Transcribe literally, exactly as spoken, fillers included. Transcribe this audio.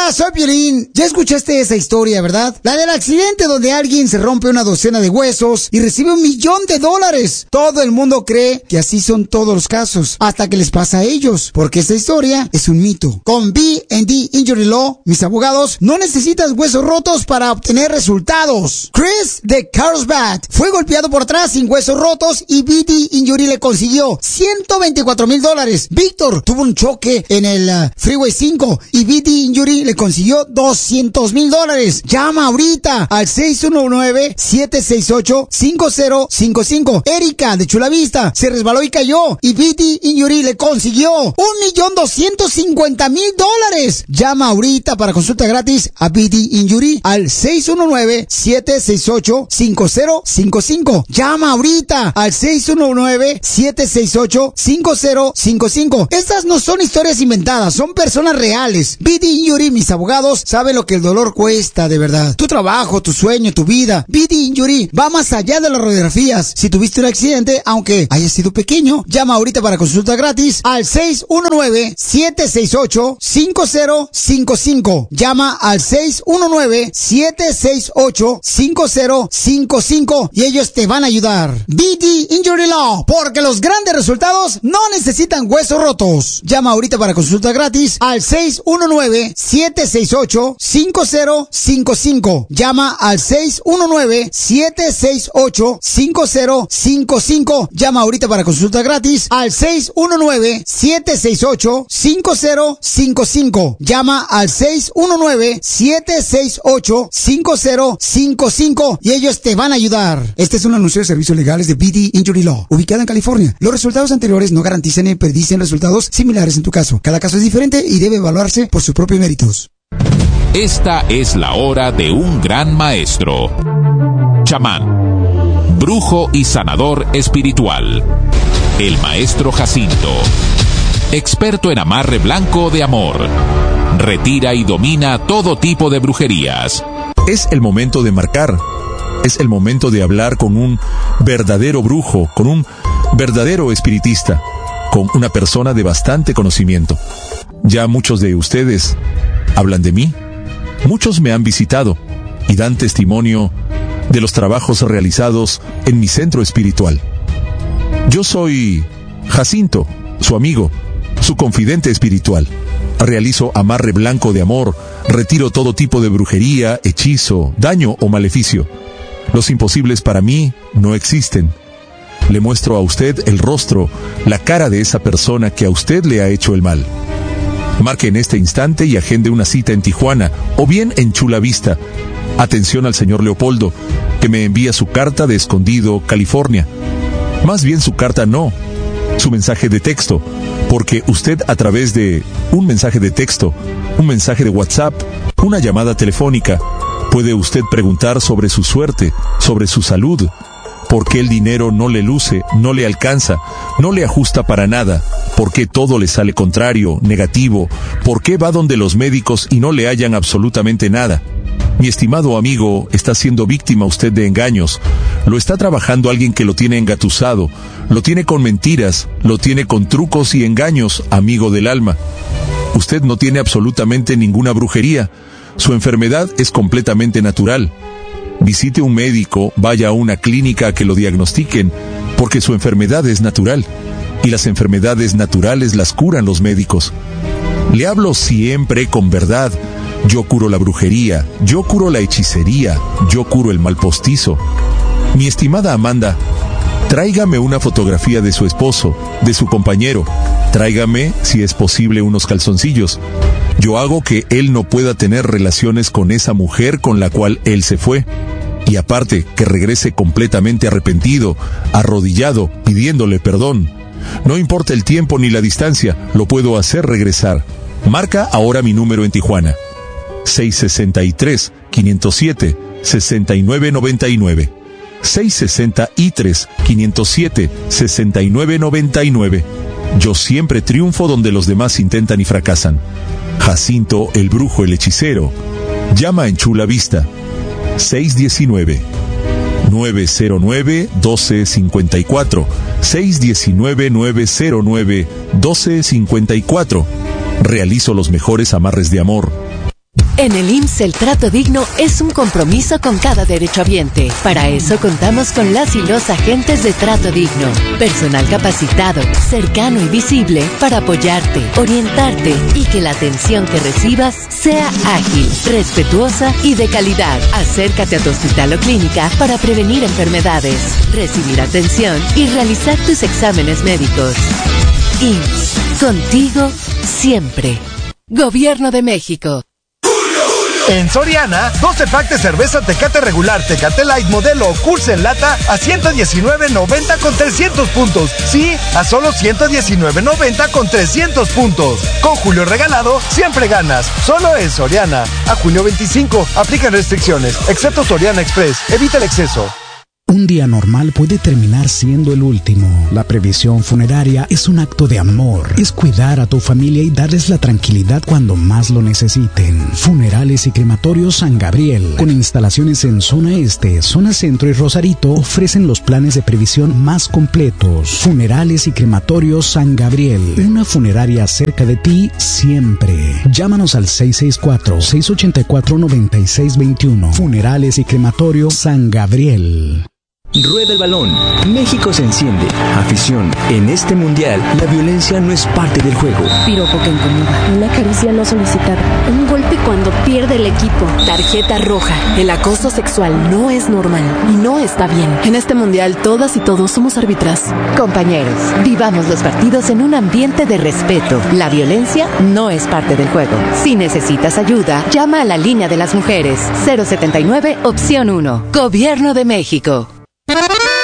Hola, soy Piolín. Ya escuchaste esa historia, ¿verdad? La del accidente donde alguien se rompe una docena de huesos y recibe un millón de dólares. Todo el mundo cree que así son todos los casos, hasta que les pasa a ellos, porque esta historia es un mito. Con B and D Injury Law, mis abogados, no necesitas huesos rotos para obtener resultados. Chris de Carlsbad fue golpeado por atrás sin huesos rotos y B D Injury le consiguió ciento veinticuatro mil dólares. Víctor tuvo un choque en el uh, Freeway cinco y B D Injury le consiguió doscientos mil dólares. Llama ahorita al seis uno nueve, siete seis ocho, cinco cero cinco cinco. Erika de Chula Vista se resbaló y cayó y B D Injury le consiguió un millón doscientos cincuenta mil dólares. Llama ahorita para consulta gratis a B D Injury al seis uno nueve, siete seis ocho, cinco cero cinco cinco. Llama ahorita al seis uno nueve, siete seis ocho, cinco cero cinco cinco. Estas no son historias inventadas, son personas reales. B D Injury, mis abogados, saben lo que el dolor cuesta de verdad. Tu trabajo, tu sueño, tu vida. B D Injury va más allá de las radiografías. Si tuviste un accidente, aunque haya sido pequeño, llama ahorita para consulta gratis al seis uno nueve, siete seis ocho, cinco cero cinco cinco. Llama al seis uno nueve, siete seis ocho, cinco cero cinco cinco y ellos te van a ayudar. B D Injury Law, porque los grandes resultados no necesitan huesos rotos. Llama ahorita para consulta gratis al seis uno nueve, siete seis ocho, cinco cero cinco cinco. Llama al seis uno nueve, siete seis ocho, cinco cero cinco cinco. Llama ahorita para consulta gratis al seis uno nueve, siete seis ocho, cinco cero cinco cinco. Llama al seis uno nueve, siete seis ocho, cinco cero cinco cinco y ellos te van a ayudar. Este es un anuncio de servicios legales de B D Injury Law, ubicada en California. Los resultados anteriores no garantizan ni predicen resultados similares en tu caso. Cada caso es diferente y debe evaluarse por sus propios méritos. Esta es la hora de un gran maestro. Chamán, brujo y sanador espiritual. El maestro Jacinto. Experto en amarre blanco de amor. Retira y domina todo tipo de brujerías. Es el momento de marcar. Es el momento de hablar con un verdadero brujo, con un verdadero espiritista, con una persona de bastante conocimiento. Ya muchos de ustedes hablan de mí. Muchos me han visitado y dan testimonio de los trabajos realizados en mi centro espiritual. Yo soy Jacinto, su amigo, su confidente espiritual. Realizo amarre blanco de amor, retiro todo tipo de brujería, hechizo, daño o maleficio. Los imposibles para mí no existen. Le muestro a usted el rostro, la cara de esa persona que a usted le ha hecho el mal. Marque en este instante y agende una cita en Tijuana o bien en Chula Vista. Atención al señor Leopoldo, que me envía su carta de Escondido, California. Más bien su carta no, su mensaje de texto, porque usted a través de un mensaje de texto, un mensaje de WhatsApp, una llamada telefónica, puede usted preguntar sobre su suerte, sobre su salud, por qué el dinero no le luce, no le alcanza, no le ajusta para nada, por qué todo le sale contrario, negativo, por qué va donde los médicos y no le hallan absolutamente nada. Mi estimado amigo, está siendo víctima usted de engaños. Lo está trabajando alguien que lo tiene engatusado, lo tiene con mentiras, lo tiene con trucos y engaños, amigo del alma. Usted no tiene absolutamente ninguna brujería. Su enfermedad es completamente natural. Visite un médico, vaya a una clínica a que lo diagnostiquen, porque su enfermedad es natural, y las enfermedades naturales las curan los médicos. Le hablo siempre con verdad. Yo curo la brujería, yo curo la hechicería, yo curo el mal postizo. Mi estimada Amanda, tráigame una fotografía de su esposo, de su compañero. Tráigame, si es posible, unos calzoncillos. Yo hago que él no pueda tener relaciones con esa mujer con la cual él se fue. Y aparte, que regrese completamente arrepentido, arrodillado, pidiéndole perdón. No importa el tiempo ni la distancia, lo puedo hacer regresar. Marca ahora mi número en Tijuana. seis seis tres, cinco cero siete, seis nueve nueve nueve. seis seis tres, cinco cero siete, seis nueve nueve nueve. Yo siempre triunfo donde los demás intentan y fracasan. Jacinto, el brujo, el hechicero. Llama en Chula Vista. seis uno nueve, nueve cero nueve, uno dos cinco cuatro. seis uno nueve, nueve cero nueve, uno dos cinco cuatro. Realizo los mejores amarres de amor. En el I M S S el trato digno es un compromiso con cada derechohabiente. Para eso contamos con las y los agentes de Trato Digno. Personal capacitado, cercano y visible para apoyarte, orientarte y que la atención que recibas sea ágil, respetuosa y de calidad. Acércate a tu hospital o clínica para prevenir enfermedades, recibir atención y realizar tus exámenes médicos. I M S S, contigo siempre. Gobierno de México. En Soriana, doce pack de cerveza Tecate regular, Tecate Light modelo o Curse en lata a ciento diecinueve noventa con trescientos puntos. Sí, a solo ciento diecinueve noventa con trescientos puntos. Con Julio regalado, siempre ganas. Solo en Soriana. A junio veinticinco, aplican restricciones, excepto Soriana Express. Evita el exceso. Un día normal puede terminar siendo el último. La previsión funeraria es un acto de amor. Es cuidar a tu familia y darles la tranquilidad cuando más lo necesiten. Funerales y Crematorios San Gabriel, con instalaciones en zona este, zona centro y Rosarito, ofrecen los planes de previsión más completos. Funerales y Crematorios San Gabriel, una funeraria cerca de ti siempre. Llámanos al seis seis cuatro, seis ocho cuatro, nueve seis dos uno. Funerales y Crematorios San Gabriel. Rueda el balón. México se enciende. Afición. En este mundial, la violencia no es parte del juego. Piropo que incomoda. Una caricia no solicitada. Un golpe cuando pierde el equipo. Tarjeta roja. El acoso sexual no es normal y no está bien. En este mundial, todas y todos somos árbitras. Compañeros, vivamos los partidos en un ambiente de respeto. La violencia no es parte del juego. Si necesitas ayuda, llama a la línea de las mujeres. cero setenta y nueve, opción uno. Gobierno de México.